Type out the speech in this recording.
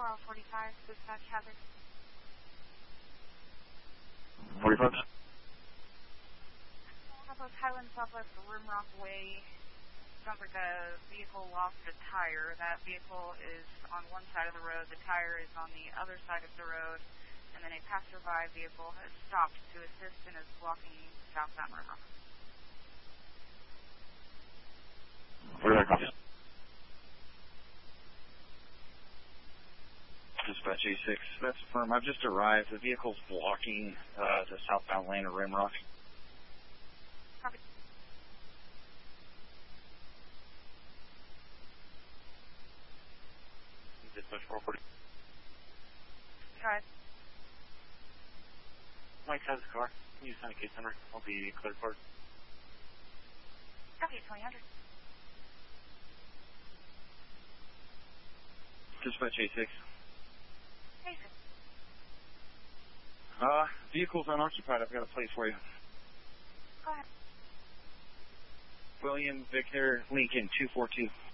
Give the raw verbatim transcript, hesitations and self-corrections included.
Memorial forty-five, dispatch hazard. forty-five. Southwest Highland, Southwest Rimrock Way. Sounds like a vehicle lost a tire. That vehicle is on one side of the road. The tire is on the other side of the road. And then a passerby vehicle has stopped to assist and is blocking southbound Rimrock. forty-five, copy. Dispatch A six, that's firm. I've just arrived. The vehicle's blocking uh, the southbound lane of Rimrock. Copy. Dispatch four forty. Go ahead. Mike has the car. Can you send a case number? I'll be cleared for it. Copy, twenty hundred. Dispatch A six. Hey, sir. Uh, vehicle's unoccupied. I've got a place for you. Go ahead. William Victor Lincoln two four two.